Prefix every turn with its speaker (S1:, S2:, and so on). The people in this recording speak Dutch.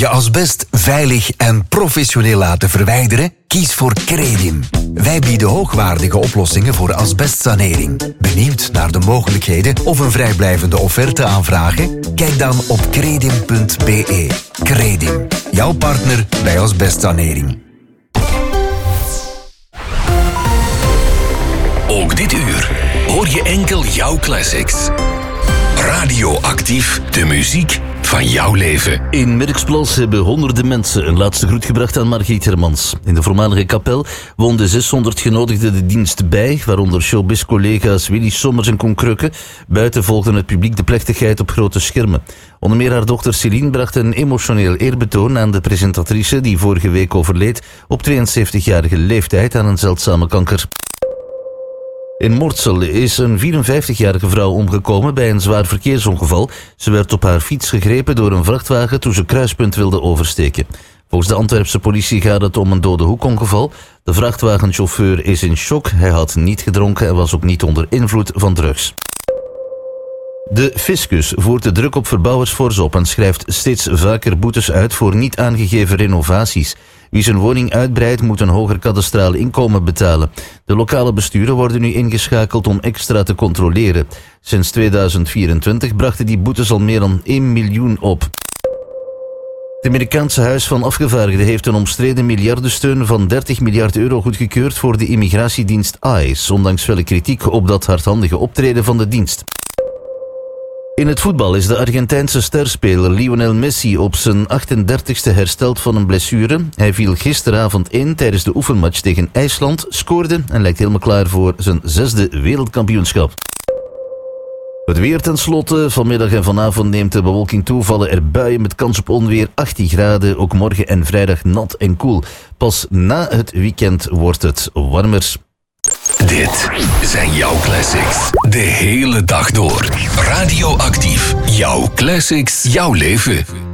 S1: Je asbest veilig en professioneel laten verwijderen? Kies voor Credim. Wij bieden hoogwaardige oplossingen voor asbestsanering. Benieuwd naar de mogelijkheden of een vrijblijvende offerte aanvragen? Kijk dan op credim.be. Credim, jouw partner bij asbestsanering.
S2: Ook dit uur hoor je enkel jouw classics. Radioactief, de muziek van jouw leven.
S3: In Merksplas hebben honderden mensen een laatste groet gebracht aan Margriet Hermans. In de voormalige kapel woonden 600 genodigden de dienst bij, waaronder showbiz-collega's Willy Sommers en Koen Krukke. Buiten volgde het publiek de plechtigheid op grote schermen. Onder meer haar dochter Céline bracht een emotioneel eerbetoon aan de presentatrice die vorige week overleed op 72-jarige leeftijd aan een zeldzame kanker. In Mortsel is een 54-jarige vrouw omgekomen bij een zwaar verkeersongeval. Ze werd op haar fiets gegrepen door een vrachtwagen toen ze kruispunt wilde oversteken. Volgens de Antwerpse politie gaat het om een dode hoekongeval. De vrachtwagenchauffeur is in shock. Hij had niet gedronken en was ook niet onder invloed van drugs. De fiscus voert de druk op verbouwers fors op en schrijft steeds vaker boetes uit voor niet aangegeven renovaties. Wie zijn woning uitbreidt moet een hoger kadastraal inkomen betalen. De lokale besturen worden nu ingeschakeld om extra te controleren. Sinds 2024 brachten die boetes al meer dan 1 miljoen op. Het Amerikaanse Huis van Afgevaardigden heeft een omstreden miljardensteun van 30 miljard euro goedgekeurd voor de immigratiedienst ICE, ondanks vele kritiek op dat hardhandige optreden van de dienst. In het voetbal is de Argentijnse sterspeler Lionel Messi op zijn 38e hersteld van een blessure. Hij viel gisteravond in tijdens de oefenmatch tegen IJsland, scoorde en lijkt helemaal klaar voor zijn 6e wereldkampioenschap. Het weer tenslotte. Vanmiddag en vanavond neemt de bewolking toe, vallen er buien met kans op onweer, 18 graden, ook morgen en vrijdag nat en koel. Pas na het weekend wordt het warmer.
S2: Dit zijn jouw classics. De hele dag door. Radioactief. Jouw classics, jouw leven.